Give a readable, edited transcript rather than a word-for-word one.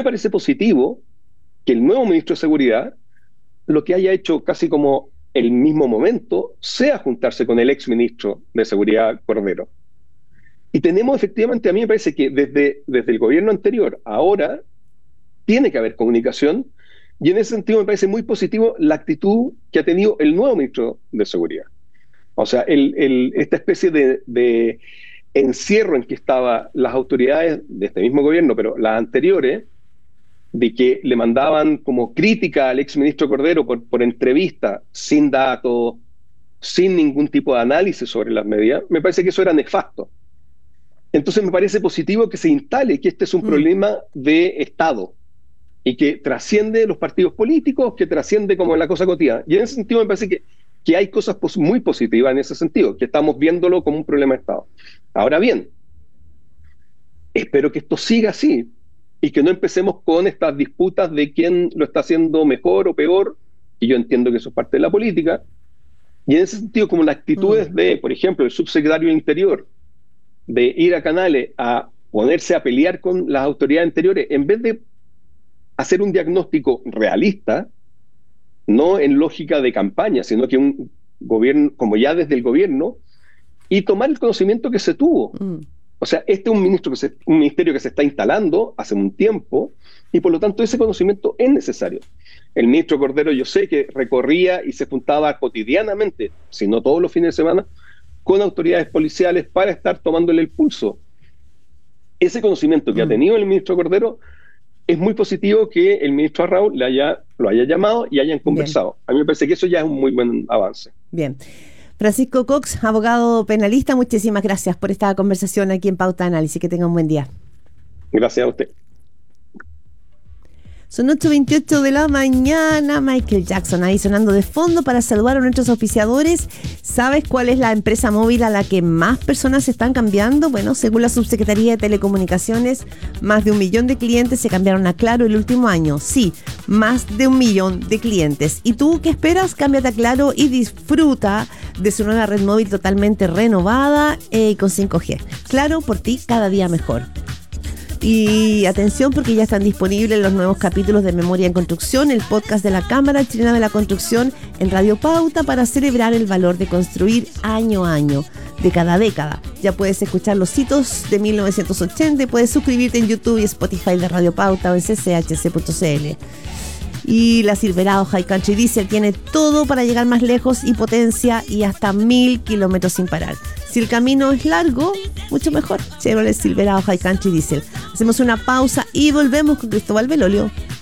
me parece positivo que el nuevo ministro de Seguridad lo que haya hecho casi como el mismo momento sea juntarse con el ex ministro de Seguridad, Cordero. Y tenemos efectivamente, a mí me parece que desde el gobierno anterior, ahora tiene que haber comunicación, y en ese sentido me parece muy positivo la actitud que ha tenido el nuevo ministro de Seguridad. O sea, esta especie de encierro en que estaban las autoridades de este mismo gobierno, pero las anteriores, de que le mandaban como crítica al exministro Cordero por entrevista, sin datos, sin ningún tipo de análisis sobre las medidas, me parece que eso era nefasto. Entonces me parece positivo que se instale que este es un problema de Estado y que trasciende los partidos políticos, que trasciende como la cosa cotidiana. Y en ese sentido me parece que hay cosas muy positivas en ese sentido, que estamos viéndolo como un problema de Estado. Ahora bien, espero que esto siga así y que no empecemos con estas disputas de quién lo está haciendo mejor o peor, y yo entiendo que eso es parte de la política. Y en ese sentido, como las actitudes de, por ejemplo, el subsecretario del Interior, de ir a Canales a ponerse a pelear con las autoridades anteriores, en vez de hacer un diagnóstico realista, no en lógica de campaña, sino que un gobierno, como ya desde el gobierno, y tomar el conocimiento que se tuvo. O sea, este es un ministerio que se está instalando hace un tiempo, y por lo tanto ese conocimiento es necesario. El ministro Cordero, yo sé que recorría y se juntaba cotidianamente, si no todos los fines de semana, con autoridades policiales para estar tomándole el pulso. Ese conocimiento que ha tenido el ministro Cordero, es muy positivo que el ministro Arrau lo haya llamado y hayan conversado. Bien. A mí me parece que eso ya es un muy buen avance. Bien. Francisco Cox, abogado penalista, muchísimas gracias por esta conversación aquí en Pauta Análisis. Que tenga un buen día. Gracias a usted. Son 8:28 de la mañana, Michael Jackson ahí sonando de fondo para saludar a nuestros auspiciadores. ¿Sabes cuál es la empresa móvil a la que más personas se están cambiando? Bueno, según la Subsecretaría de Telecomunicaciones, más de 1 millón de clientes se cambiaron a Claro el último año. Sí, más de 1 millón de clientes. ¿Y tú qué esperas? Cámbiate a Claro y disfruta de su nueva red móvil totalmente renovada con 5G. Claro, por ti cada día mejor. Y atención, porque ya están disponibles los nuevos capítulos de Memoria en Construcción, el podcast de la Cámara Chilena de la Construcción en Radio Pauta, para celebrar el valor de construir año a año, década a década. Ya puedes escuchar los hitos de 1980 y puedes suscribirte en YouTube y Spotify de Radio Pauta o en cchc.cl. Y la Silverado High Country Diesel tiene todo para llegar más lejos y potencia y hasta 1000 kilómetros sin parar. Si el camino es largo, mucho mejor. Chevrolet Silverado High Country Diesel. Hacemos una pausa y volvemos con Cristóbal Belolio.